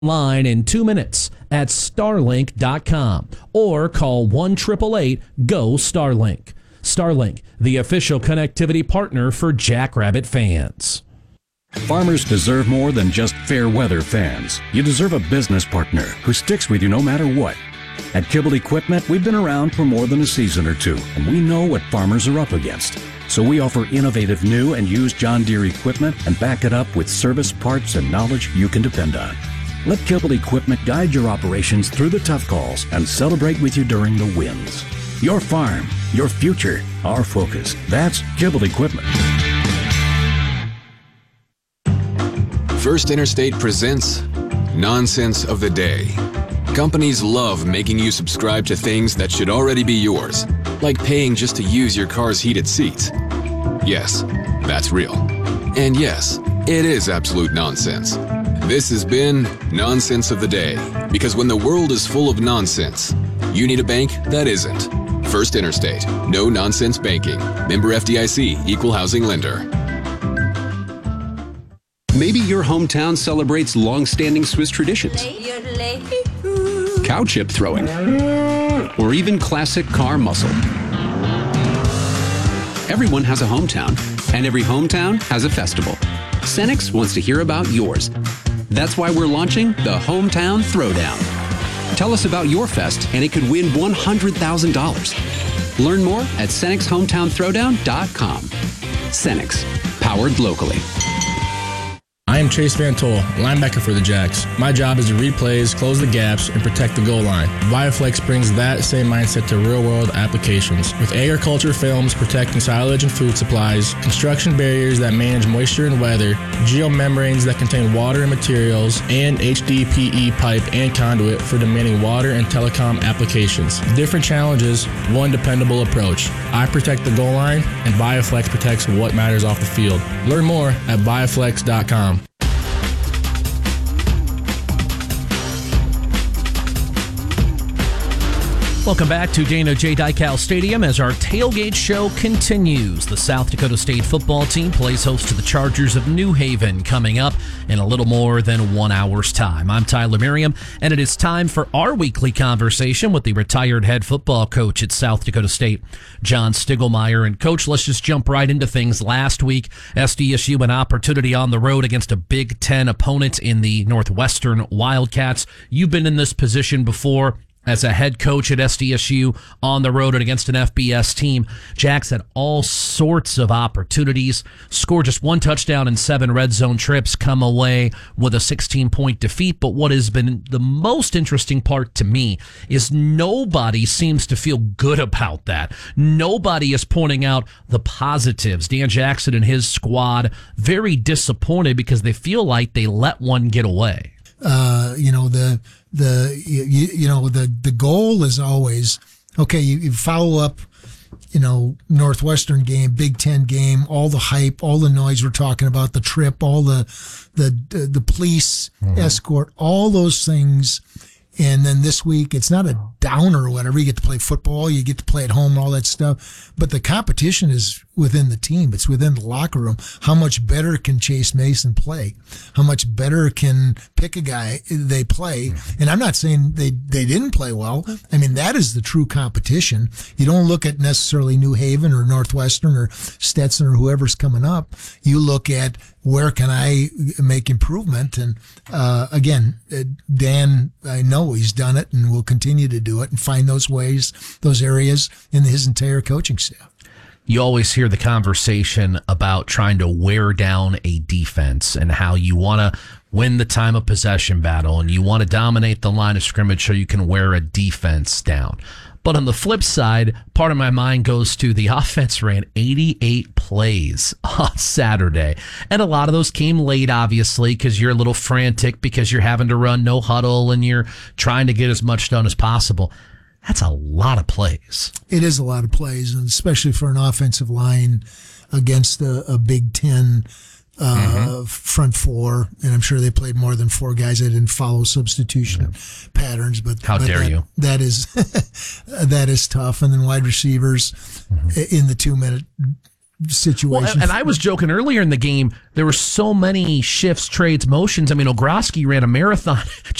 Line in 2 minutes at Starlink.com or call 1-888-GO-STARLINK. Starlink, the official connectivity partner for Jackrabbit fans. Farmers deserve more than just fair weather fans. You deserve a business partner who sticks with you no matter what. At Kibble Equipment, we've been around for more than a season or two, and we know what farmers are up against. So we offer innovative new and used John Deere equipment and back it up with service, parts, and knowledge you can depend on. Let Kibble Equipment guide your operations through the tough calls and celebrate with you during the wins. Your farm, your future, our focus. That's Kibble Equipment. First Interstate presents Nonsense of the Day. Companies love making you subscribe to things that should already be yours, like paying just to use your car's heated seats. Yes, that's real. And yes, it is absolute nonsense. This has been Nonsense of the Day, because when the world is full of nonsense, you need a bank that isn't. First Interstate. No nonsense banking. Member FDIC. Equal housing lender. Maybe your hometown celebrates long-standing Swiss traditions. Cow chip throwing. Or even classic car muscle. Everyone has a hometown, and every hometown has a festival. Cenex wants to hear about yours. That's why we're launching the Hometown Throwdown. Tell us about your fest, and it could win $100,000. Learn more at CenexHometownThrowdown.com. Cenex, powered locally. I am Chase Van Tol, linebacker for the Jacks. My job is to read plays, close the gaps, and protect the goal line. Viaflex brings that same mindset to real-world applications. With agriculture films protecting silage and food supplies, construction barriers that manage moisture and weather, geomembranes that contain water and materials, and HDPE pipe and conduit for demanding water and telecom applications. Different challenges, one dependable approach. I protect the goal line, and Viaflex protects what matters off the field. Learn more at Viaflex.com. Welcome back to Dana J. Dykhouse Stadium as our tailgate show continues. The South Dakota State football team plays host to the Chargers of New Haven coming up in a little more than 1 hour's time. I'm Tyler Merriam, and it is time for our weekly conversation with the retired head football coach at South Dakota State, John Stiegelmeier. And Coach, let's just jump right into things. Last week, SDSU an opportunity on the road against a Big Ten opponent in the Northwestern Wildcats. You've been in this position before as a head coach at SDSU on the road and against an FBS team. Jacks had all sorts of opportunities, scored just one touchdown in 7 red zone trips, come away with a 16-point defeat. But what has been the most interesting part to me is nobody seems to feel good about that. Nobody is pointing out the positives. Dan Jackson and his squad very disappointed because they feel like they let one get away. The goal is always, okay, you follow up, Northwestern game, Big Ten game, all the hype, all the noise we're talking about, the trip, all the police escort, all those things. And then this week, it's not a downer or whatever. You get to play football, you get to play at home, all that stuff. But the competition is within the team. It's within the locker room. How much better can Chase Mason play? How much better can pick a guy they play? And I'm not saying they didn't play well. I mean, that is the true competition. You don't look at necessarily New Haven or Northwestern or Stetson or whoever's coming up. You look at where can I make improvement? And again, Dan, I know he's done it and will continue to do it and find those ways, those areas in his entire coaching staff. You always hear the conversation about trying to wear down a defense and how you want to win the time of possession battle and you want to dominate the line of scrimmage so you can wear a defense down. But on the flip side, part of my mind goes to the offense ran 88 plays on Saturday. And a lot of those came late, obviously, because you're a little frantic because you're having to run no huddle and you're trying to get as much done as possible. That's a lot of plays. It is a lot of plays, and especially for an offensive line against a Big Ten front four. And I'm sure they played more than 4 guys. I didn't follow substitution patterns, but how dare you? That is that is tough. And then wide receivers in the 2-minute situation. Well, and I was joking earlier in the game, there were so many shifts, trades, motions. I mean, Ogroski ran a marathon